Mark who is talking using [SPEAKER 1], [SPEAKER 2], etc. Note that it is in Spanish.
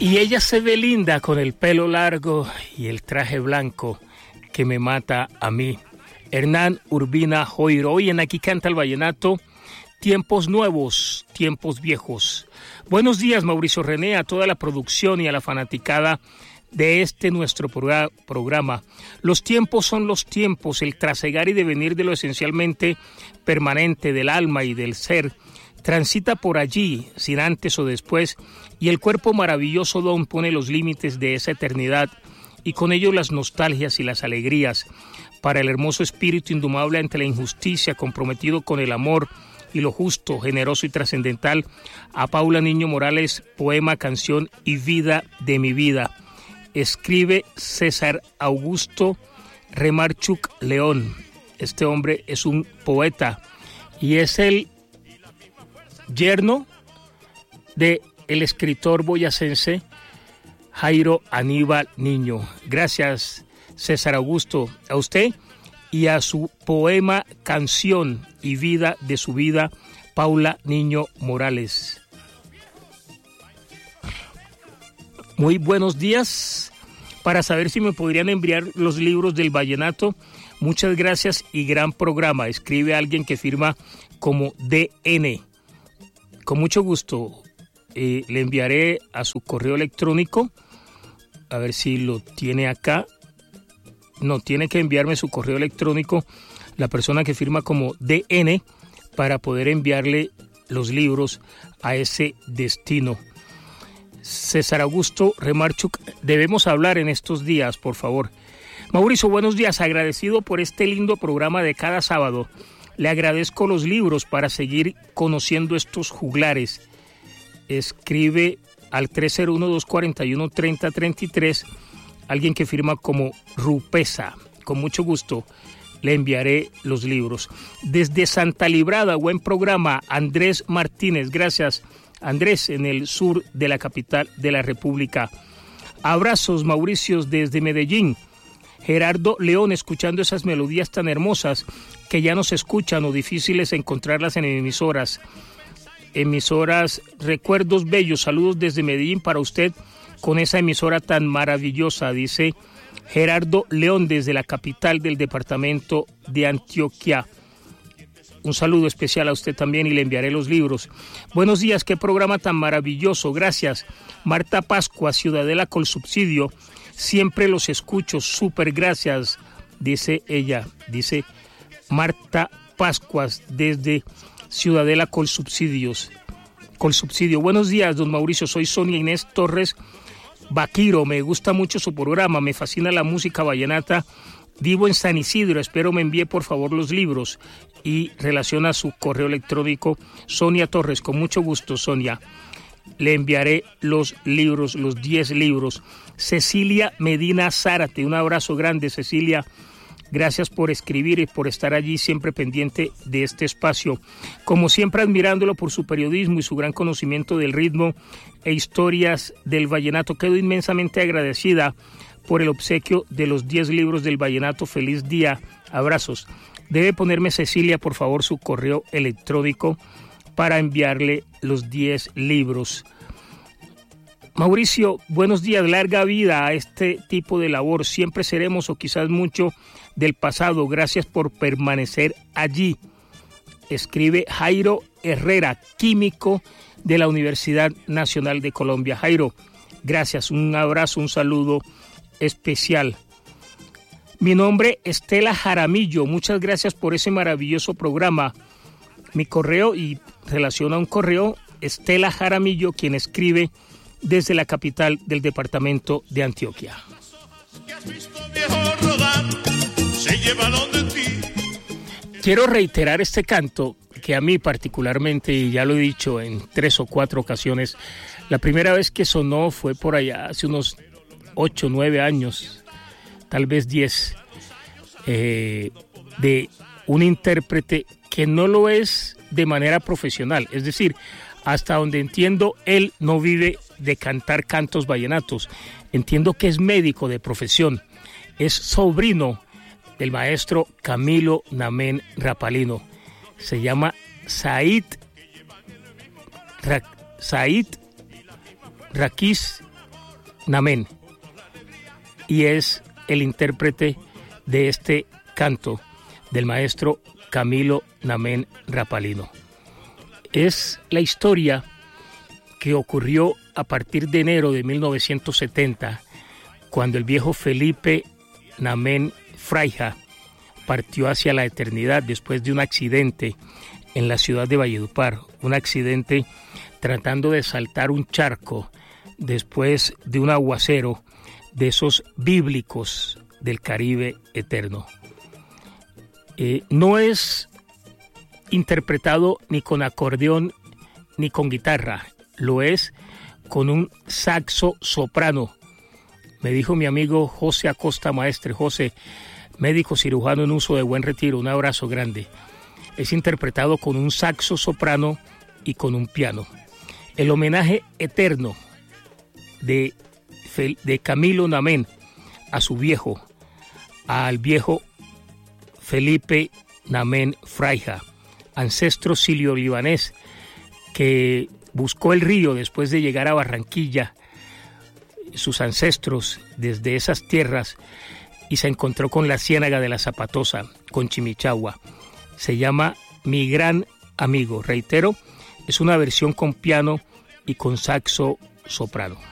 [SPEAKER 1] Y ella se ve linda con el pelo largo y el traje blanco que me mata a mí. Hernán Urbina Joiro. Hoy en Aquí Canta el Vallenato, tiempos nuevos, tiempos viejos. Buenos días, Mauricio René, a toda la producción y a la fanaticada de este nuestro programa. Los tiempos son los tiempos, el trasegar y devenir de lo esencialmente permanente del alma y del ser. Transita por allí, sin antes o después, y el cuerpo maravilloso don pone los límites de esa eternidad, y con ello las nostalgias y las alegrías. Para el hermoso espíritu indomable ante la injusticia, comprometido con el amor y lo justo, generoso y trascendental, a Paula Niño Morales, poema, canción y vida de mi vida. Escribe César Augusto Remarchuk León. Este hombre es un poeta y es el yerno de el escritor boyacense Jairo Aníbal Niño. Gracias, César Augusto, a usted y a su poema, canción y vida de su vida, Paula Niño Morales. Muy buenos días. Para saber si me podrían enviar los libros del vallenato, muchas gracias y gran programa. Escribe alguien que firma como DN. Con mucho gusto le enviaré a su correo electrónico, a ver si lo tiene acá. No, tiene que enviarme su correo electrónico la persona que firma como DN para poder enviarle los libros a ese destino. César Augusto Remarchuk, debemos hablar en estos días, por favor. Mauricio, buenos días, agradecido por este lindo programa de cada sábado. Le agradezco los libros para seguir conociendo estos juglares. Escribe al 301-241-3033 alguien que firma como Rupesa. Con mucho gusto le enviaré los libros. Desde Santa Librada, buen programa, Andrés Martínez. Gracias, Andrés, en el sur de la capital de la República. Abrazos, Mauricios, desde Medellín. Gerardo León, escuchando esas melodías tan hermosas que ya no se escuchan o difíciles encontrarlas en emisoras. Recuerdos bellos, saludos desde Medellín para usted con esa emisora tan maravillosa, dice Gerardo León desde la capital del departamento de Antioquia. Un saludo especial a usted también y le enviaré los libros. Buenos días, qué programa tan maravilloso, gracias. Marta Pascua, Ciudadela Colsubsidio, siempre los escucho, súper gracias, dice ella, dice Marta Pascuas desde Ciudadela Colsubsidio. Buenos días, don Mauricio, soy Sonia Inés Torres Vaquiro, me gusta mucho su programa, me fascina la música vallenata, vivo en San Isidro, espero me envíe por favor los libros y relaciona su correo electrónico Sonia Torres, con mucho gusto Sonia, le enviaré los libros, los 10 libros. Cecilia Medina Zárate, un abrazo grande Cecilia, gracias por escribir y por estar allí siempre pendiente de este espacio. Como siempre admirándolo por su periodismo y su gran conocimiento del ritmo e historias del vallenato, quedo inmensamente agradecida por el obsequio de los 10 libros del vallenato. Feliz día, abrazos. Debe ponerme Cecilia por favor su correo electrónico para enviarle los 10 libros. Mauricio, buenos días, larga vida a este tipo de labor, siempre seremos o quizás mucho del pasado, gracias por permanecer allí. Escribe Jairo Herrera, químico de la Universidad Nacional de Colombia. Jairo, gracias, un abrazo, un saludo especial. Mi nombre es Estela Jaramillo, muchas gracias por ese maravilloso programa. Mi correo y relaciona un correo, Estela Jaramillo, quien escribe desde la capital del departamento de Antioquia. Quiero reiterar este canto que a mí particularmente, y ya lo he dicho en 3 o 4 ocasiones, la primera vez que sonó fue por allá hace unos 8 o 9 años, tal vez 10, de un intérprete que no lo es de manera profesional, es decir, hasta donde entiendo, él no vive de cantar cantos vallenatos, entiendo que es médico de profesión, es sobrino del maestro Camilo Namén Rapalino, se llama Said Raquis Namen, y es el intérprete de este canto del maestro Camilo Namen Rapalino. Es la historia que ocurrió a partir de enero de 1970, cuando el viejo Felipe Namen Fraija partió hacia la eternidad después de un accidente en la ciudad de Valledupar, un accidente tratando de saltar un charco después de un aguacero de esos bíblicos del Caribe eterno. No es interpretado ni con acordeón ni con guitarra, lo es con un saxo soprano. Me dijo mi amigo José Acosta Maestre, José, médico cirujano en uso de Buen Retiro, un abrazo grande. Es interpretado con un saxo soprano y con un piano. El homenaje eterno de Camilo Namen a su viejo, al viejo Felipe Namen Fraija, ancestro sirio-libanés que buscó el río después de llegar a Barranquilla, sus ancestros desde esas tierras, y se encontró con la ciénaga de la Zapatosa, con Chimichagua. Se llama Mi Gran Amigo. Reitero, es una versión con piano y con saxo soprano.